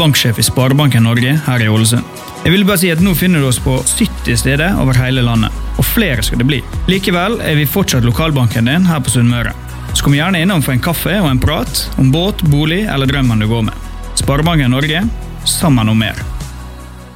banksjef i Sparebanken Norge her i Ålesund. Jeg vil bare si at nå finner du oss på 70 steder over hele landet, og flere skal det bli. Likevel er vi fortsatt lokalbanken din her på Sunnmøre. Så kom gjerne innom for en kaffe og en prat om båt, bolig eller drømmen du går med. Sparebanken Norge, sammen om mer.